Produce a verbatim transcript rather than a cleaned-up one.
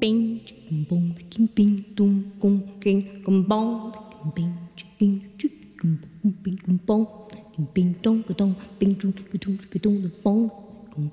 bing chicken bong chicken bing dong gong king gong bong chicken bing chicken chicken bong bing gong bong bing dong ga dong bing dong ga dong ga dong the bong